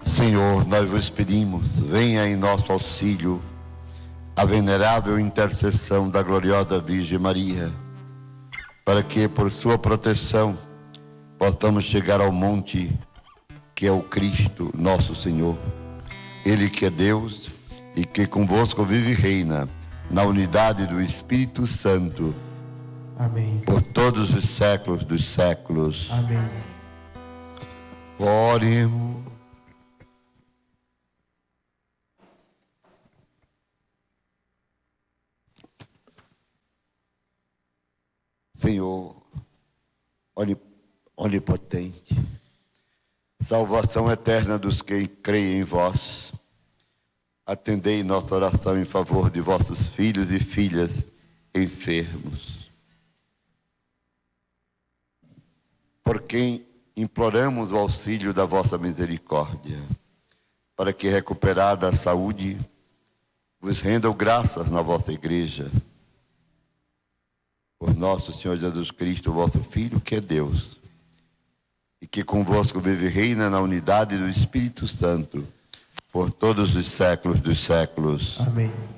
Senhor, nós vos pedimos, venha em nosso auxílio a venerável intercessão da gloriosa Virgem Maria, para que por sua proteção possamos chegar ao monte que é o Cristo, nosso Senhor. Ele que é Deus e que convosco vive e reina na unidade do Espírito Santo. Amém. Por todos os séculos dos séculos. Amém. Oremos. Senhor, onipotente, salvação eterna dos que creem em vós, atendei nossa oração em favor de vossos filhos e filhas enfermos, por quem imploramos o auxílio da vossa misericórdia, para que, recuperada a saúde, vos rendam graças na vossa igreja, por nosso Senhor Jesus Cristo, vosso Filho, que é Deus, e que convosco vive e reina na unidade do Espírito Santo, por todos os séculos dos séculos. Amém.